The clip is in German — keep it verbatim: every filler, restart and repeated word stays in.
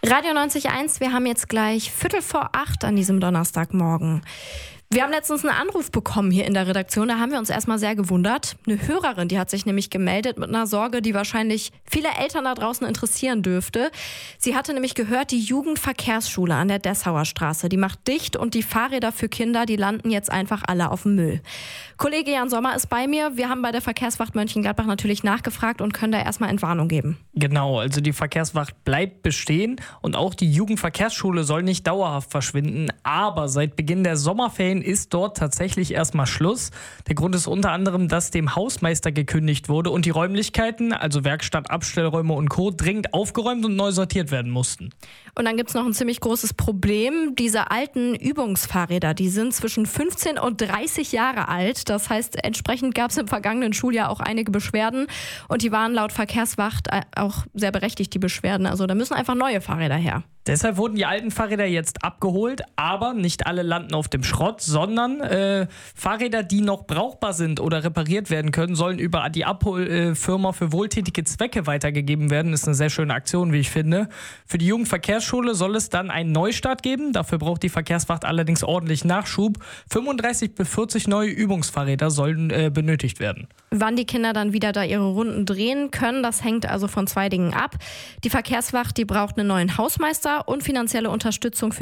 Radio neunzig Komma eins, wir haben jetzt gleich Viertel vor acht an diesem Donnerstagmorgen. Wir haben letztens einen Anruf bekommen hier in der Redaktion, da haben wir uns erstmal sehr gewundert. Eine Hörerin, die hat sich nämlich gemeldet mit einer Sorge, die wahrscheinlich viele Eltern da draußen interessieren dürfte. Sie hatte nämlich gehört, die Jugendverkehrsschule an der Dessauer Straße, die macht dicht und die Fahrräder für Kinder, die landen jetzt einfach alle auf dem Müll. Kollege Jan Sommer ist bei mir. Wir haben bei der Verkehrswacht Mönchengladbach natürlich nachgefragt und können da erstmal Entwarnung geben. Genau, also die Verkehrswacht bleibt bestehen und auch die Jugendverkehrsschule soll nicht dauerhaft verschwinden, aber seit Beginn der Sommerferien ist dort tatsächlich erstmal Schluss. Der Grund ist unter anderem, dass dem Hausmeister gekündigt wurde und die Räumlichkeiten, also Werkstatt, Abstellräume und Co., dringend aufgeräumt und neu sortiert werden mussten. Und dann gibt es noch ein ziemlich großes Problem. Diese alten Übungsfahrräder, die sind zwischen fünfzehn und dreißig Jahre alt. Das heißt, entsprechend gab es im vergangenen Schuljahr auch einige Beschwerden. Und die waren laut Verkehrswacht auch sehr berechtigt, die Beschwerden. Also da müssen einfach neue Fahrräder her. Deshalb wurden die alten Fahrräder jetzt abgeholt, aber nicht alle landen auf dem Schrott, sondern äh, Fahrräder, die noch brauchbar sind oder repariert werden können, sollen über die Abholfirma für wohltätige Zwecke weitergegeben werden. Das ist eine sehr schöne Aktion, wie ich finde. Für die Jugendverkehrsschule soll es dann einen Neustart geben. Dafür braucht die Verkehrswacht allerdings ordentlich Nachschub. fünfunddreißig bis vierzig neue Übungsfahrräder sollen äh, benötigt werden. Wann die Kinder dann wieder da ihre Runden drehen können, das hängt also von zwei Dingen ab. Die Verkehrswacht, die braucht einen neuen Hausmeister und finanzielle Unterstützung für